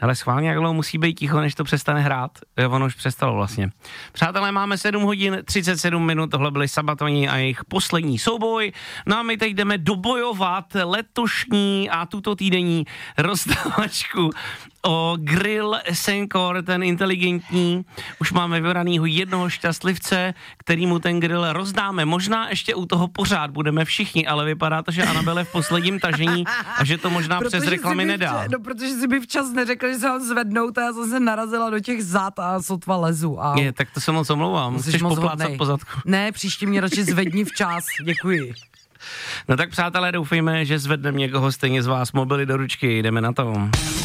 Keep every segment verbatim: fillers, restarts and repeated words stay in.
Hele, schválně, jak dlouho musí být ticho, než to přestane hrát. Ono už přestalo vlastně. Přátelé, máme sedm hodin třicet sedm minut, tohle byli Sabatoni a jejich poslední souboj. No a my teď jdeme dobojovat letošní a tuto týdenní rozdávačku o grill Senkor, ten inteligentní. Už máme vybranýho jednoho šťastlivce, kterýmu ten grill rozdáme. Možná ještě u toho pořád budeme všichni, ale vypadá to, že Anabele v posledním tažení a že to možná protože přes reklamy nedá. Včas, no, protože si mi včas neřekl, že se ho zvednout a já jsem se narazila do těch zad a sotva lezu. A... Je, tak to se moc omlouvám. Chceš poplácat po zadku? Ne, příště mě radši zvedni včas. Děkuji. No tak přátelé, doufejme, že zvedneme někoho stejně z vás mobily do ručky. Jdeme na to.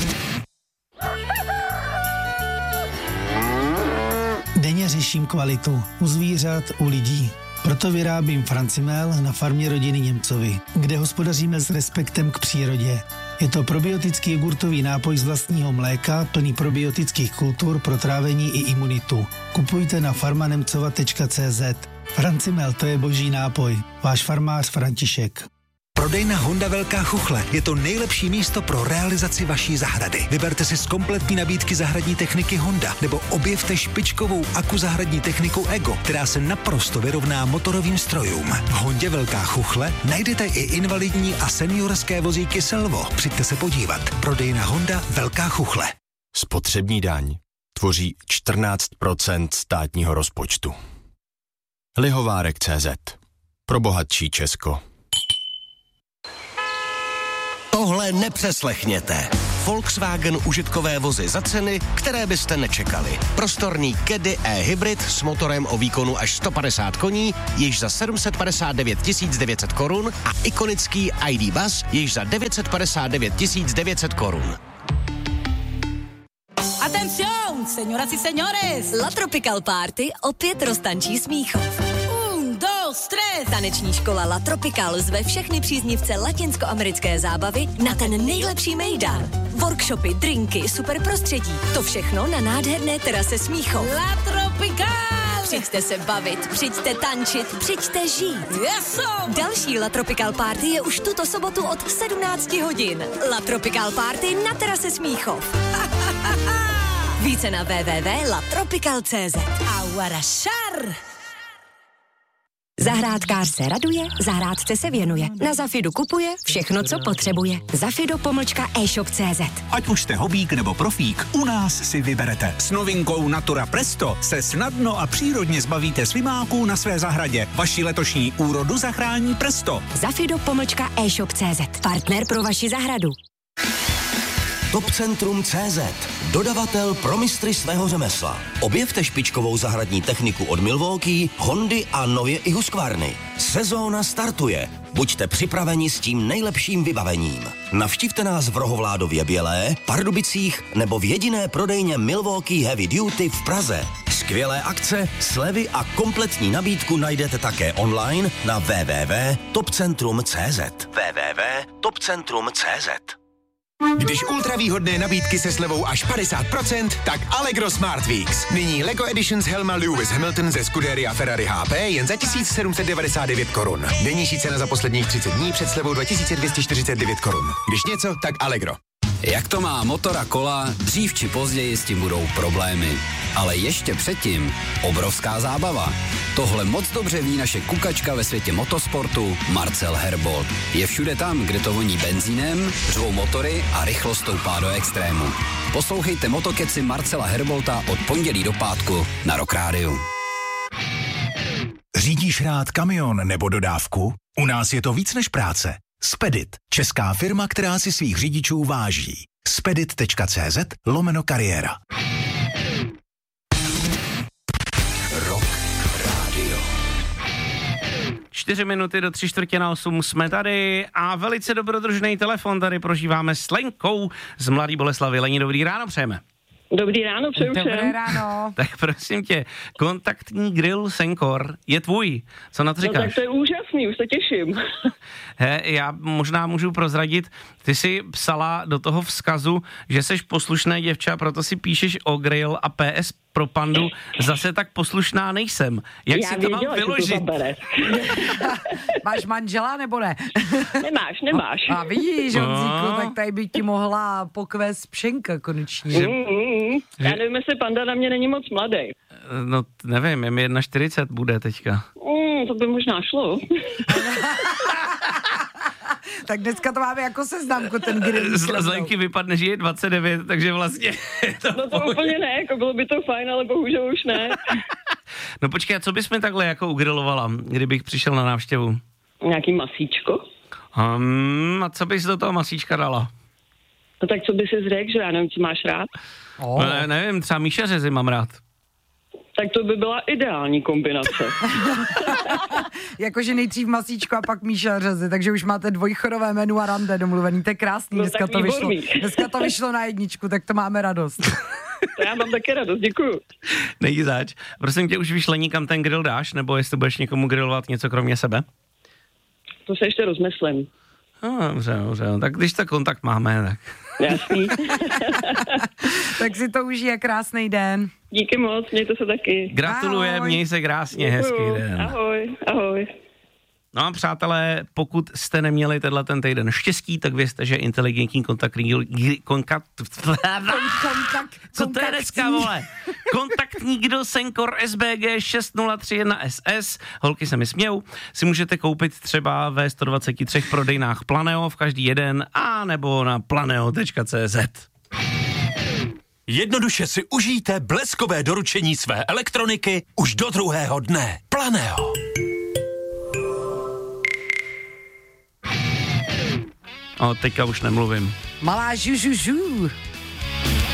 Denně řeším kvalitu u zvířat, u lidí. Proto vyrábím Francimel na farmě rodiny Němcovi, kde hospodaříme s respektem k přírodě. Je to probiotický jogurtový nápoj z vlastního mléka, plný probiotických kultur pro trávení i imunitu. Kupujte na farmanemcova tečka cé zet. Francimel, to je boží nápoj. Váš farmář František. Prodejna Honda Velká Chuchle je to nejlepší místo pro realizaci vaší zahrady. Vyberte si z kompletní nabídky zahradní techniky Honda nebo objevte špičkovou aku zahradní techniku Ego, která se naprosto vyrovná motorovým strojům. V Hondě Velká Chuchle najdete i invalidní a seniorské vozíky Selvo. Přijďte se podívat. Prodejna Honda Velká Chuchle. Spotřební daň tvoří čtrnáct procent státního rozpočtu. Lihovárek tečka cé zet. Pro bohatší Česko. Tohle nepřeslechněte. Volkswagen užitkové vozy za ceny, které byste nečekali. Prostorný Caddy e-hybrid s motorem o výkonu až sto padesát koní, již za sedm set padesát devět tisíc devět set korun a ikonický í dé Bus již za devět set padesát devět tisíc devět set korun. Atención, señoras y señores! La Tropical Party opět roztančí Smíchov. Un, dos, tres! Taneční škola La Tropical zve všechny příznivce latinskoamerické zábavy na ten nejlepší mejdan. Workshopy, drinky, super prostředí. To všechno na nádherné terase Smíchov. La Tropical! Přijďte se bavit, přijďte tančit, přijďte žít. Yeso! Další La Tropical Party je už tuto sobotu od sedmnáct hodin. La Tropical Party na terase Smíchov. Více na w w w tečka la tropical tečka cé zet. Aguarašar! Zahrádkář se raduje, zahrádce se věnuje. Na Zafidu kupuje všechno, co potřebuje. Zafido pomlčka e-shop tečka cé zet. Ať už jste hobík nebo profík, u nás si vyberete. S novinkou Natura Presto se snadno a přírodně zbavíte slimáků na své zahradě. Vaši letošní úrodu zachrání Presto. Zafido pomlčka e-shop tečka cé zet. Partner pro vaši zahradu. Topcentrum tečka cé zet. Dodavatel pro mistry svého řemesla. Objevte špičkovou zahradní techniku od Milwaukee, Hondy a nově i Husqvarny. Sezóna startuje. Buďte připraveni s tím nejlepším vybavením. Navštivte nás v Rohovládově Bělé, Pardubicích nebo v jediné prodejně Milwaukee Heavy Duty v Praze. Skvělé akce, slevy a kompletní nabídku najdete také online na w w w tečka topcentrum tečka cé zet. w w w tečka topcentrum tečka cé zet. Když ultravýhodné nabídky se slevou až padesát procent, tak Allegro Smart Weeks. Nyní Lego Editions helma Lewis Hamilton ze Scuderia Ferrari H P jen za tisíc sedm set devadesát devět korun. Nejnižší cena za posledních třicet dní před slevou dva tisíce dvě stě čtyřicet devět korun. Když něco, tak Allegro. Jak to má motor a kola, dřív či později s tím budou problémy. Ale ještě předtím obrovská zábava. Tohle moc dobře ví naše kukačka ve světě motosportu Marcel Herbold. Je všude tam, kde to voní benzínem, řvou motory a rychlost stoupá do extrému. Poslouchejte motokeci Marcela Herbolta od pondělí do pátku na Rock Rádiu. Řídíš rád kamion nebo dodávku? U nás je to víc než práce. Spedit, česká firma, která si svých řidičů váží. spedit tečka cé zet lomeno kariéra. Rock Radio. Čtyři minuty do tři čtvrtě na osm jsme tady a velice dobrodružný telefon tady prožíváme s Lenkou z Mladý Boleslavi. Lení, dobrý ráno přejeme. Dobrý ráno, přeju všem. Dobré ráno. Tak prosím tě, kontaktní grill Senkor je tvůj. Co na to říkáš? No tak to je úžasný, už se těším. He, já možná můžu prozradit, ty jsi psala do toho vzkazu, že seš poslušné děvče, a proto si píšeš o grill a P S pro pandu, zase tak poslušná nejsem. Jak já si to mám vyložit? Máš manžela nebo ne? Nemáš, nemáš. A vidíš, Honzíku, tak tady by ti mohla pokvést pšenka konečně. Mm, mm, já nevím, jestli panda na mě není moc mladý. No nevím, je mi čtyřicet jedna bude teďka. Mm, to by možná šlo. Tak dneska to máme jako seznamku, ten grill. Z, z Lenky vypadne, že je dvacet devět, takže vlastně... To no to pohodě. Úplně ne, jako bylo by to fajn, ale bohužel už ne. No počkej, a co bys mi takhle jako ugrilovala, kdybych přišel na návštěvu? Nějaký masíčko. Um, a co bys do toho masíčka dala? No tak co bys si řekl, že já nevím, co máš rád? Oh. Ne, nevím, třeba míšařezy mám rád. Tak to by byla ideální kombinace. Jakože nejdřív masíčko a pak Míša řezy, takže už máte dvojchorové menu a rande domluvený, to je krásný, no, dneska to vyšlo. Dneska to vyšlo na jedničku, tak to máme radost. To já mám také radost, děkuju. Nejdi zač. Prosím tě, už vyšlení, kam ten grill dáš, nebo jestli budeš někomu grillovat něco kromě sebe? To se ještě rozmyslím. No, dobře, dobře, tak když tak kontakt máme, tak... Jasný. Tak si to užije, krásný den. Díky moc, mějte se taky. Gratulujem, měj se krásně, Děkuju. Hezký den. Ahoj, ahoj. No a přátelé, pokud jste neměli tenhle ten týden štěstí, tak vězte, že inteligentní kontaktní... Kontakt... Kontakt... Co to je dneska, vole? Kontaktní grill Senkor S B G šest nula tři jedna S S, holky se mi smějou, si můžete koupit třeba ve sto dvacet tři prodejnách Planeo v každý jeden, a nebo na planeo tečka cé zet. Jednoduše si užijte bleskové doručení své elektroniky už do druhého dne. Planeo. O, teďka už nemluvím. Malá žužužu.